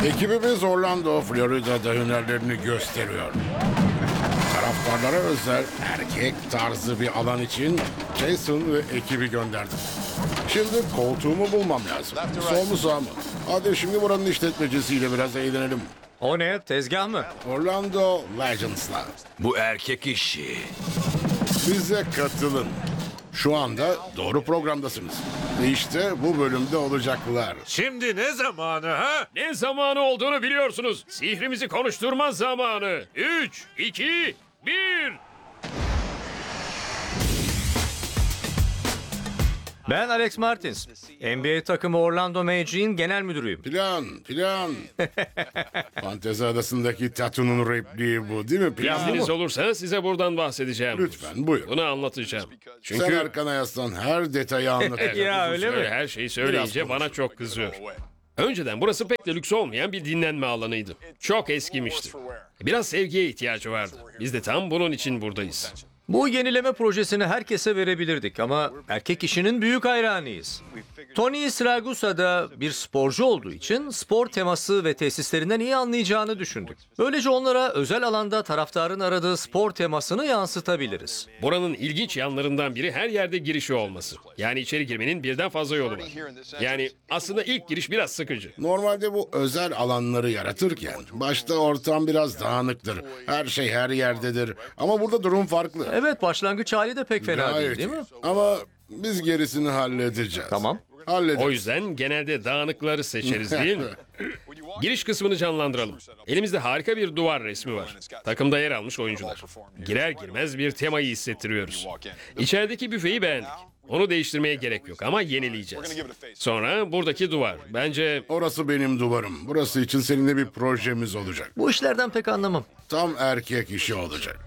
Ekibimiz Orlando, Florida'da hünerlerini gösteriyor. Taraftarlara özel erkek tarzı bir alan için Jason ve ekibi gönderdim. Şimdi koltuğumu bulmam lazım. Sol mu sağ mı? Hadi şimdi buranın işletmecisiyle biraz eğlenelim. O ne? Tezgah mı? Orlando Legends'la. Bu erkek işi. Bize katılın. Şu anda doğru programdasınız. Ve işte bu bölümde olacaklar. Şimdi ne zamanı ha? Ne zamanı olduğunu biliyorsunuz. Sihrimizi konuşturma zamanı. 3, 2, 1. Ben Alex Martins. NBA takımı Orlando Magic'in genel müdürüyüm. Plan. Fantezi Adası'ndaki Tatu'nun repliği bu değil mi? Plan İzniniz bu. olursa size buradan bahsedeceğim. Lütfen buyur. Bunu anlatacağım. Sen Çünkü arkana yaslan, her detayı anlatacağım. Ya öyle mi? her şeyi söyleyince Biraz bana çok kızıyor. Önceden burası pek de lüks olmayan bir dinlenme alanıydı. Çok eskimişti. Biraz sevgiye ihtiyacı vardı. Biz de tam bunun için buradayız. Bu yenileme projesini herkese verebilirdik ama erkek işinin büyük hayranıyız. Tony Siragusa da bir sporcu olduğu için spor teması ve tesislerinden iyi anlayacağını düşündük. Böylece onlara özel alanda taraftarın aradığı spor temasını yansıtabiliriz. Buranın ilginç yanlarından biri her yerde girişi olması. Yani içeri girmenin birden fazla yolu var. Yani aslında ilk giriş biraz sıkıcı. Normalde bu özel alanları yaratırken başta ortam biraz dağınıktır. Her şey her yerdedir. Ama burada durum farklı. Evet, başlangıç hali de pek fena değil, Gayet değil mi? iyi. Ama biz gerisini halledeceğiz. Tamam. Hallederiz. O yüzden genelde dağınıkları seçeriz değil mi? Giriş kısmını canlandıralım. Elimizde harika bir duvar resmi var. Takımda yer almış oyuncular. Girer girmez bir temayı hissettiriyoruz. İçerideki büfeyi beğendik. Onu değiştirmeye gerek yok ama yenileyeceğiz. Sonra buradaki duvar. Bence Orası benim duvarım. Burası için seninle bir projemiz olacak. Bu işlerden pek anlamam. Tam erkek işi olacak.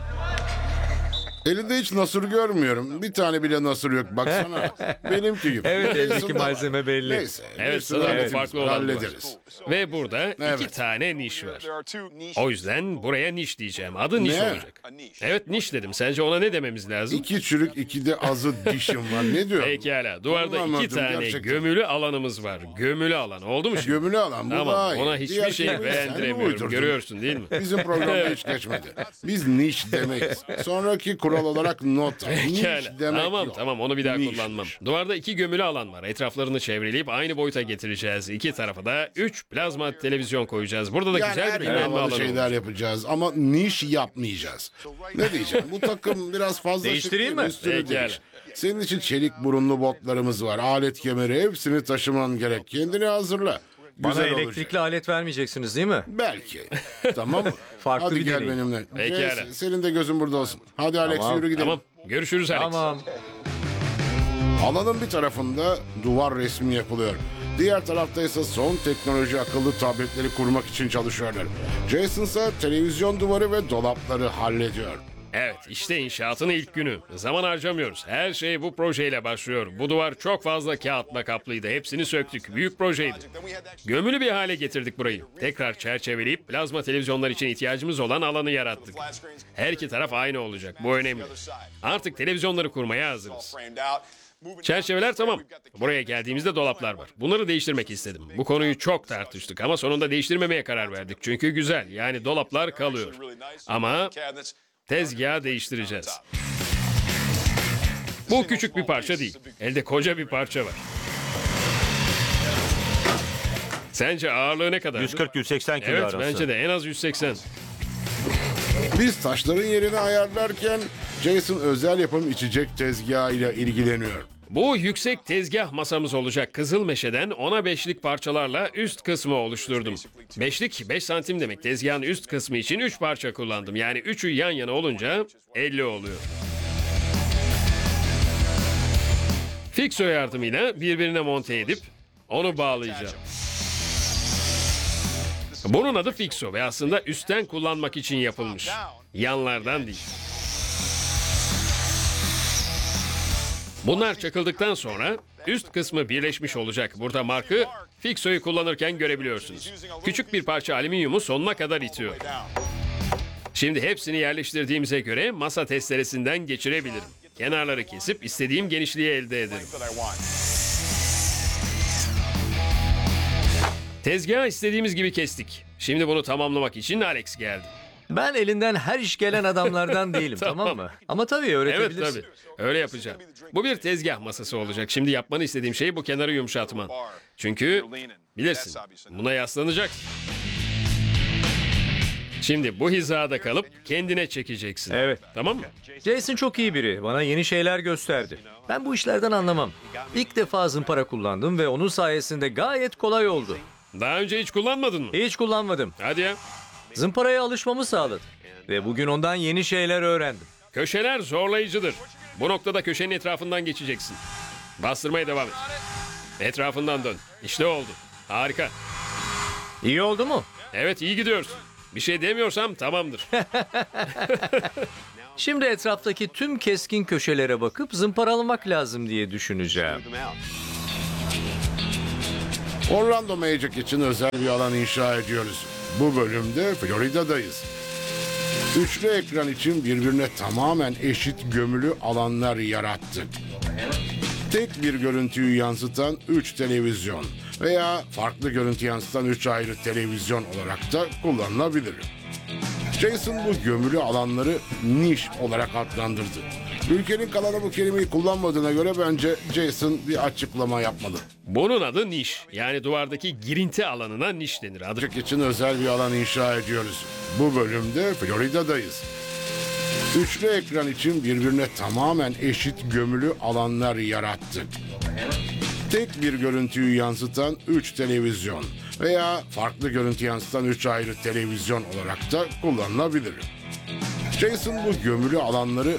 Elinde hiç nasır görmüyorum. Bir tane bile nasır yok. Baksana. Benimki gibi. Evet, eldeki Jason'da var. malzeme belli. Neyse. evet bir sürü sanırım hallederiz. farklı olan bu var. Hallederiz. Ve burada Evet. 2 tane niş var. O yüzden buraya niş diyeceğim. Adı niş Ne? olacak. Evet niş dedim. Sence ona ne dememiz lazım? 2 çürük 2 de azı dişim var. Ne diyor? Pekala. Duvarda Anlamadım 2 tane gerçekten. gömülü alanımız var. Gömülü alan. Oldu mu şimdi? Gömülü alan bu Tamam. daha iyi. Ona hiçbir Diğer şey kelimeyi sen mi beğendiremiyorum. uydurdun? Görüyorsun değil mi? Bizim programda hiç geçmedi. Biz niş demeyiz. Sonraki kural olarak not al. Niş Pekala. demek Tamam yok. tamam onu bir daha Nişmiş. kullanmam. Duvarda 2 gömülü alan var. Etraflarını çevreleyip aynı boyuta getireceğiz. 2 tarafa da 3 plazma televizyon koyacağız. Burada da Yani güzel her bir yere dinlenme havalı alanı şeyler olacak. yapacağız ama niş yapmayacağız. Ne diyeceğim? Bu takım biraz fazla şık Değiştireyim değil mi? Üstünü Pekala. değiş. Senin için çelik burunlu botlarımız var. Alet kemeri hepsini taşıman gerek. Kendini hazırla. Bana Güzel elektrikli olacak. alet vermeyeceksiniz değil mi? Belki. Tamam mı? Farklı Hadi bir gel deneyim. benimle. Pekala. Neyse, senin de gözün burada olsun. Hadi Alex Tamam. yürü gidelim. Tamam. Görüşürüz Alex. Tamam. Alanın bir tarafında duvar resmi yapılıyor. Diğer tarafta ise son teknoloji akıllı tabletleri kurmak için çalışıyorlar. Jason ise televizyon duvarı ve dolapları hallediyor. Evet işte inşaatın ilk günü. Zaman harcamıyoruz. Her şey bu projeyle başlıyor. Bu duvar çok fazla kağıtla kaplıydı. Hepsini söktük. Büyük projeydi. Gömülü bir hale getirdik burayı. Tekrar çerçeveleyip plazma televizyonlar için ihtiyacımız olan alanı yarattık. Her iki taraf aynı olacak. Bu önemli. Artık televizyonları kurmaya hazırız. Çerçeveler tamam. Buraya geldiğimizde dolaplar var. Bunları değiştirmek istedim. Bu konuyu çok tartıştık ama sonunda değiştirmemeye karar verdik. Çünkü güzel. Yani dolaplar kalıyor. Ama tezgahı değiştireceğiz. Bu küçük bir parça değil. Elde koca bir parça var. Sence ağırlığı ne kadar? 140-180 kilo Evet arası. bence de en az 180. Biz taşların yerini ayarlarken Jason özel yapım içecek tezgahıyla ilgileniyor. Bu yüksek tezgah masamız olacak. Kızıl meşeden 10'a 5'lik parçalarla üst kısmı oluşturdum. 5'lik 5 santim demek. Tezgahın üst kısmı için 3 parça kullandım. Yani 3'ü yan yana olunca 50 oluyor. Fixo yardımıyla birbirine monte edip onu bağlayacağım. Bunun adı Fixo ve aslında üstten kullanmak için yapılmış. Yanlardan değil. Bunlar çakıldıktan sonra üst kısmı birleşmiş olacak. Burada markı Fixo'yu kullanırken görebiliyorsunuz. Küçük bir parça alüminyumu sonuna kadar itiyor. Şimdi hepsini yerleştirdiğimize göre masa testeresinden geçirebilirim. Kenarları kesip istediğim genişliği elde ederim. Tezgahı istediğimiz gibi kestik. Şimdi bunu tamamlamak için Alex geldi. Ben elinden her iş gelen adamlardan değilim, tamam. Tamam. mı? Ama tabii Evet öğretebilirsin. tabii. Öyle yapacağım. Bu bir tezgah masası olacak. Şimdi yapmanı istediğim şey bu kenarı yumuşatman. Çünkü bilirsin buna yaslanacaksın. Şimdi bu hizada kalıp kendine çekeceksin. Evet. Tamam mı? Jason çok iyi biri. Bana yeni şeyler gösterdi. Ben bu işlerden anlamam. İlk defa zımpara kullandım ve onun sayesinde gayet kolay oldu. Daha önce hiç kullanmadın mı? Hiç kullanmadım. Hadi ya. Zımparaya alışmamı sağladı. Ve bugün ondan yeni şeyler öğrendim. Köşeler zorlayıcıdır. Bu noktada köşenin etrafından geçeceksin. Bastırmaya devam et. Etrafından dön. İşte oldu. Harika. İyi oldu mu? Evet iyi gidiyorsun. Bir şey demiyorsam tamamdır. Şimdi etraftaki tüm keskin köşelere bakıp zımparalamak lazım diye düşüneceğim. Orlando Magic için özel bir alan inşa ediyoruz. Bu bölümde Florida'dayız. Üçlü ekran için birbirine tamamen eşit gömülü alanlar yarattık. Tek bir görüntüyü yansıtan 3 televizyon veya farklı görüntü yansıtan 3 ayrı televizyon olarak da kullanılabilir. Jason bu gömülü alanları niş olarak adlandırdı. Ülkenin kalanı bu kelimeyi kullanmadığına göre bence Jason bir açıklama yapmalı. Bunun adı niş. Yani duvardaki girinti alanına niş denir. Adı Magic için özel bir alan inşa ediyoruz. Bu bölümde Florida'dayız. Üçlü ekran için birbirine tamamen eşit gömülü alanlar yarattık. Tek bir görüntüyü yansıtan 3 televizyon veya farklı görüntü yansıtan 3 ayrı televizyon olarak da kullanılabilir. Jason bu gömülü alanları